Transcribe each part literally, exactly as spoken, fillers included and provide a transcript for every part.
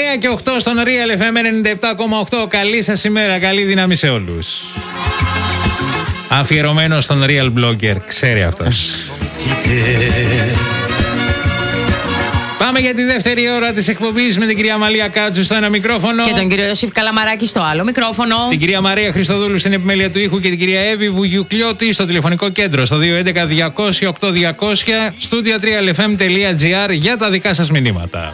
εννιά και οκτώ στον Real εφ εμ ενενήντα επτά κόμμα οκτώ. Καλή σας ημέρα, καλή δύναμη σε όλους. Αφιερωμένο στον Real Blogger, ξέρει αυτός. Πάμε για τη δεύτερη ώρα της εκπομπής με την κυρία Μαλία Κάτσου στο ένα μικρόφωνο. Και τον κύριο Ιωσήφ Καλαμαράκη στο άλλο μικρόφωνο. Την κυρία Μαρία Χριστοδούλου στην επιμέλεια του ήχου και την κυρία Εύη Βουγιουκλιώτη στο τηλεφωνικό κέντρο στο δύο έντεκα διακόσια οκτώ διακόσια στούντιο τρία ελ εφ εμ τελεία τζι άρ για τα δικά σας μηνύματα.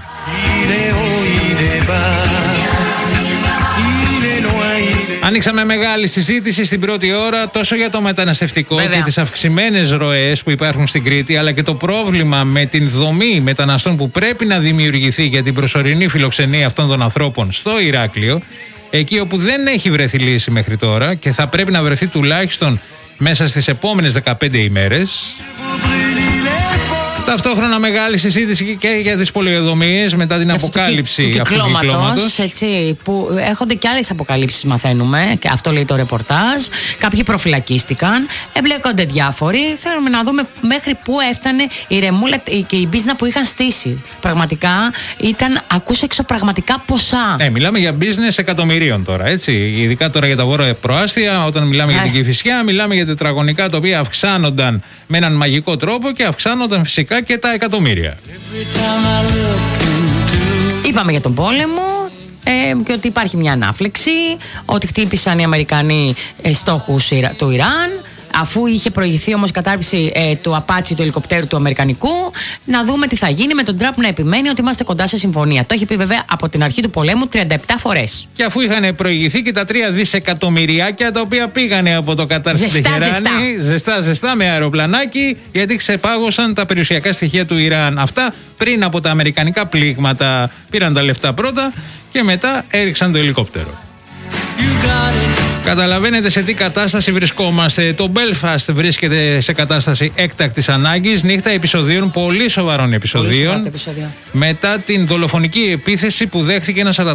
Ανοίξαμε μεγάλη συζήτηση στην πρώτη ώρα τόσο για το μεταναστευτικό Βέβαια. και τις αυξημένες ροές που υπάρχουν στην Κρήτη, αλλά και το πρόβλημα με την δομή μεταναστών που πρέπει να δημιουργηθεί για την προσωρινή φιλοξενία αυτών των ανθρώπων στο Ηράκλειο, εκεί όπου δεν έχει βρεθεί λύση μέχρι τώρα και θα πρέπει να βρεθεί τουλάχιστον μέσα στις επόμενες δεκαπέντε ημέρες. Ταυτόχρονα μεγάλη συζήτηση και για τις πολεοδομίες μετά την αποκάλυψη του, του, του κυκλώματος, έτσι, που έρχονται και άλλες αποκαλύψεις, μαθαίνουμε, και αυτό λέει το ρεπορτάζ. Κάποιοι προφυλακίστηκαν, εμπλέκονται διάφοροι. Θέλουμε να δούμε μέχρι πού έφτανε η ρεμούλα και η μπίζνα που είχαν στήσει. Πραγματικά ήταν, ακούς εξωπραγματικά ποσά. Ναι, μιλάμε για business εκατομμυρίων τώρα, έτσι. Ειδικά τώρα για τα βόρεια προάστια, όταν μιλάμε ε. για την Κηφισιά, μιλάμε για τετραγωνικά τα οποία αυξάνονταν με έναν μαγικό τρόπο και αυξάνονταν φυσικά και τα εκατομμύρια. Είπαμε για τον πόλεμο ε, και ότι υπάρχει μια ανάφλεξη, ότι χτύπησαν οι Αμερικανοί ε, στόχους του Ιράν. Αφού είχε προηγηθεί όμως η κατάρριψη ε, του Απάτσι, του ελικοπτέρου του Αμερικανικού, να δούμε τι θα γίνει με τον Τραμπ να επιμένει ότι είμαστε κοντά σε συμφωνία. Το έχει πει βέβαια από την αρχή του πολέμου τριάντα επτά φορές. Και αφού είχαν προηγηθεί και τα τρία δισεκατομμυριάκια τα οποία πήγανε από το Κατάρ στην Τεχεράνη, ζεστά ζεστά με αεροπλανάκι, γιατί ξεπάγωσαν τα περιουσιακά στοιχεία του Ιράν. Αυτά πριν από τα αμερικανικά πλήγματα πήραν τα λεφτά πρώτα και μετά έριξαν το ελικόπτερο. Καταλαβαίνετε σε τι κατάσταση βρισκόμαστε. Το Belfast βρίσκεται σε κατάσταση έκτακτης ανάγκης, νύχτα επεισοδίων, πολύ σοβαρών επεισοδίων, πολύ μετά την δολοφονική επίθεση που δέχθηκε ένας